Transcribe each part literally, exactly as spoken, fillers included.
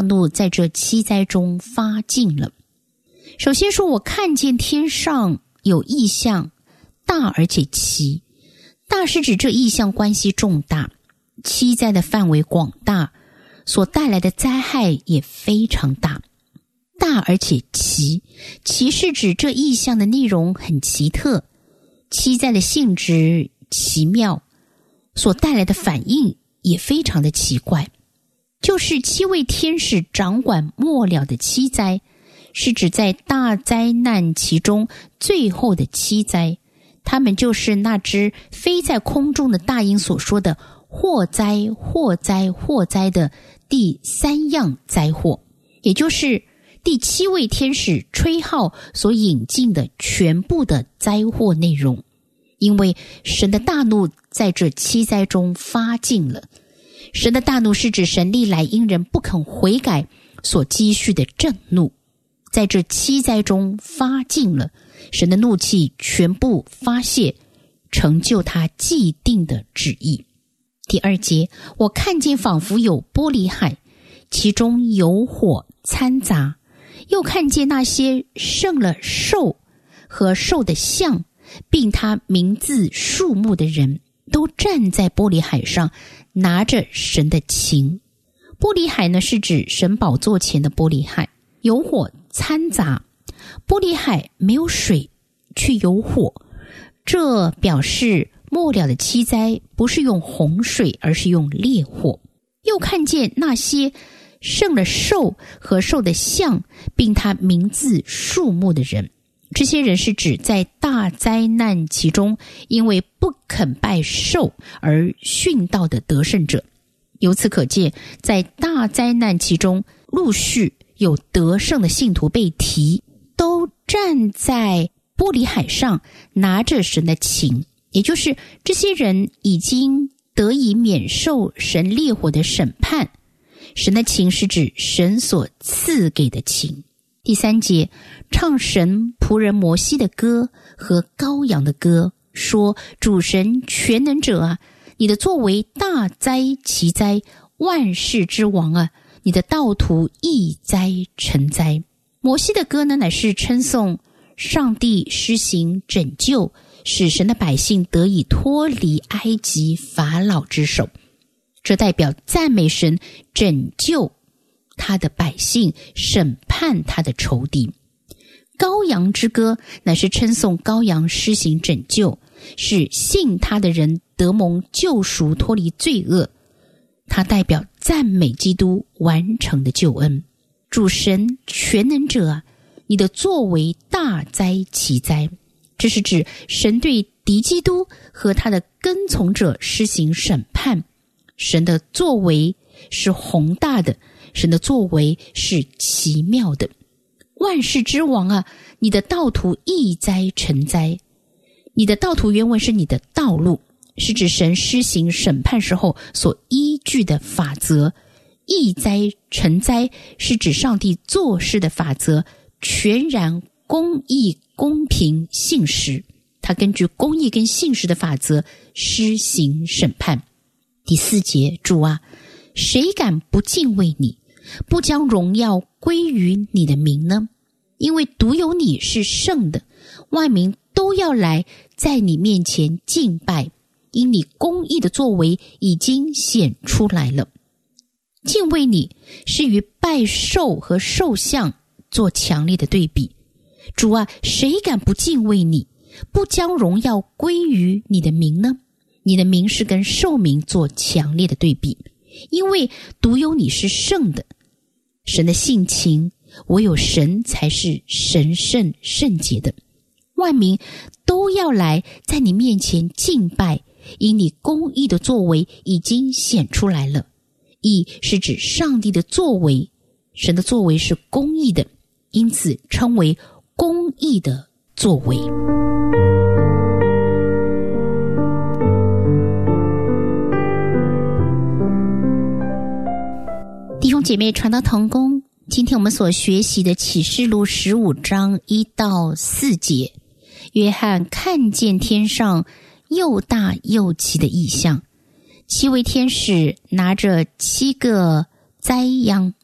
怒在这七灾中发尽了。首先说，我看见天上有异象，大而且奇。大是指这异象关系重大，七灾的范围广大，所带来的灾害也非常大。大而且奇，奇是指这异象的内容很奇特，七灾的性质奇妙，所带来的反应也非常的奇怪。就是七位天使掌管末了的七灾，是指在大灾难其中最后的七灾，他们就是那只飞在空中的大鹰所说的祸灾祸灾祸灾的第三样灾祸，也就是第七位天使吹号所引进的全部的灾祸内容。因为神的大怒在这七灾中发尽了。神的大怒是指神历来因人不肯悔改所积蓄的震怒，在这七灾中发尽了，神的怒气全部发泄，成就他既定的旨意。第二节，我看见仿佛有玻璃海，其中有火掺杂，又看见那些胜了兽和兽的像，并他名字数目的人，都站在玻璃海上，拿着神的琴。玻璃海呢，是指神宝座前的玻璃海，有火掺杂。玻璃海没有水，却有火，这表示末了的七灾不是用洪水，而是用烈火。又看见那些胜了兽和兽的像，并他名字数目的人，这些人是指在大灾难其中因为不肯拜兽而殉道的得胜者。由此可见，在大灾难其中陆续有得胜的信徒被提，都站在玻璃海上，拿着神的琴，也就是这些人已经得以免受神烈火的审判。神的琴是指神所赐给的琴。第三节，唱神仆人摩西的歌和羔羊的歌，说：主神全能者啊，你的作为大灾奇灾，万世之王啊，你的道途易灾成灾。摩西的歌呢，乃是称颂上帝施行拯救，使神的百姓得以脱离埃及法老之手，这代表赞美神拯救他的百姓，审判他的仇敌。羔羊之歌乃是称颂羔羊施行拯救，使信他的人得蒙救赎，脱离罪恶，它代表赞美基督完成的救恩。主神全能者啊，你的作为大灾奇灾，这是指神对敌基督和他的跟从者施行审判。神的作为是宏大的，神的作为是奇妙的。万世之王啊，你的道途易灾成灾。你的道途原文是你的道路，是指神施行审判时候所依据的法则。易灾成灾是指上帝做事的法则全然公义、公平、信实，他根据公义跟信实的法则施行审判。第四节，主啊，谁敢不敬畏你，不将荣耀归于你的名呢？因为独有你是圣的，万民都要来在你面前敬拜，因你公义的作为已经显出来了。敬畏你是与拜兽和兽像做强烈的对比。主啊，谁敢不敬畏你，不将荣耀归于你的名呢？你的名是跟兽名做强烈的对比，因为独有你是圣的。神的性情，唯有神才是神圣圣洁的，万民都要来在你面前敬拜，因你公义的作为已经显出来了。义是指上帝的作为，神的作为是公义的，因此称为公义的作为。弟兄姐妹，传道同工，今天我们所学习的启示录十五章一到四节，约翰看见天上又大又奇的异象，七位天使拿着七个灾殃，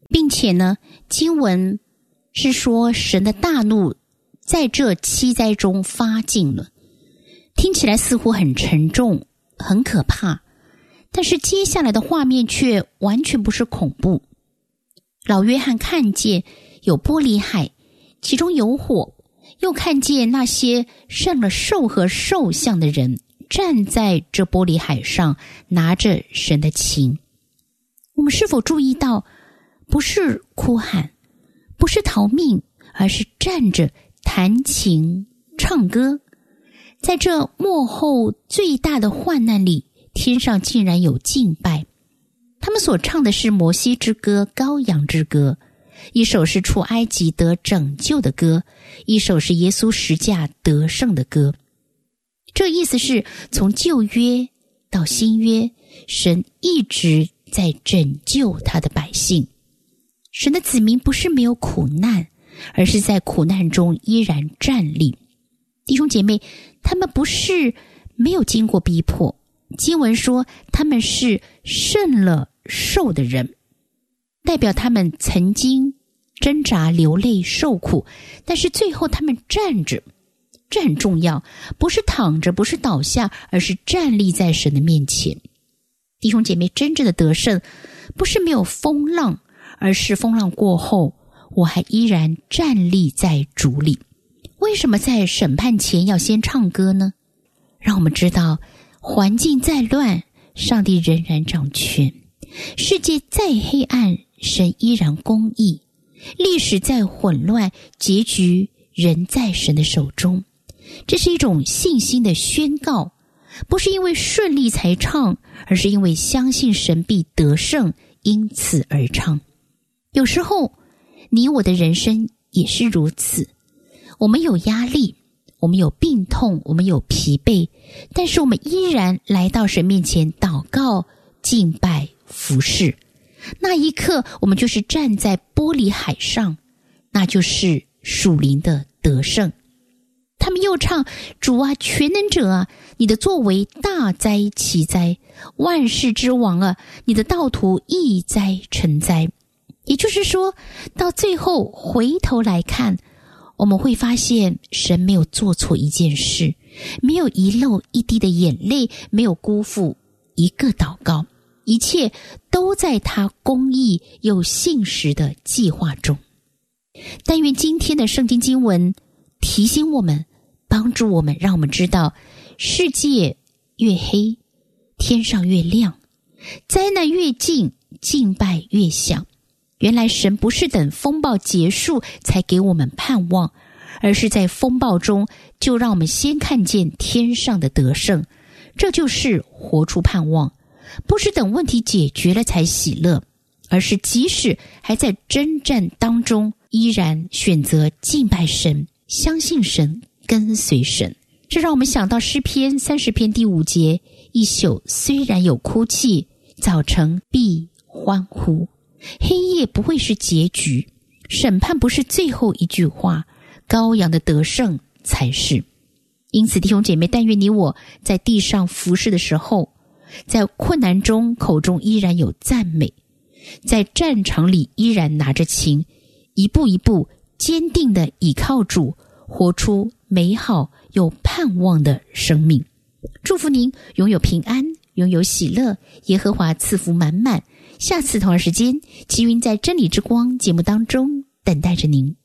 并且呢，经文是说神的大怒在这七灾中发尽了，听起来似乎很沉重很可怕，但是接下来的画面却完全不是恐怖。老约翰看见有玻璃海，其中有火，又看见那些胜了兽和兽像的人站在这玻璃海上，拿着神的琴。我们是否注意到，不是哭喊，不是逃命，而是站着弹琴唱歌。在这末后最大的患难里，天上竟然有敬拜。他们所唱的是摩西之歌、羔羊之歌，一首是出埃及得拯救的歌，一首是耶稣十架得胜的歌。这意思是从旧约到新约，神一直在拯救他的百姓。神的子民不是没有苦难，而是在苦难中依然站立。弟兄姐妹，他们不是没有经过逼迫，经文说他们是胜了兽的人，代表他们曾经挣扎流泪受苦，但是最后他们站着。这很重要，不是躺着，不是倒下，而是站立在神的面前。弟兄姐妹，真正的得胜不是没有风浪，而是风浪过后我还依然站立在主里。为什么在审判前要先唱歌呢？让我们知道，环境再乱，上帝仍然掌权；世界再黑暗，神依然公义；历史再混乱，结局仍在神的手中。这是一种信心的宣告，不是因为顺利才唱，而是因为相信神必得胜，因此而唱。有时候你我的人生也是如此，我们有压力，我们有病痛，我们有疲惫，但是我们依然来到神面前祷告、敬拜、服侍。那一刻我们就是站在玻璃海上，那就是属灵的得胜。他们又唱，主啊，全能者啊，你的作为大哉奇哉，万世之王啊，你的道途易哉成哉。也就是说，到最后回头来看，我们会发现神没有做错一件事，没有遗漏一滴的眼泪，没有辜负一个祷告，一切都在他公义又信实的计划中。但愿今天的圣经经文提醒我们，帮助我们，让我们知道，世界越黑，天上越亮，灾难越近，敬拜越响。原来神不是等风暴结束才给我们盼望，而是在风暴中就让我们先看见天上的得胜。这就是活出盼望，不是等问题解决了才喜乐，而是即使还在征战当中，依然选择敬拜神，相信神，跟随神。这让我们想到诗篇三十篇第五节，一宿虽然有哭泣，早晨必欢呼。黑夜不会是结局，审判不是最后一句话，羔羊的得胜才是。因此弟兄姐妹，但愿你我在地上服侍的时候，在困难中口中依然有赞美，在战场里依然拿着琴，一步一步坚定地倚靠主，活出美好又盼望的生命。祝福您拥有平安，拥有喜乐，耶和华赐福满满。下次同样时间，齐云在真理之光节目当中等待着您。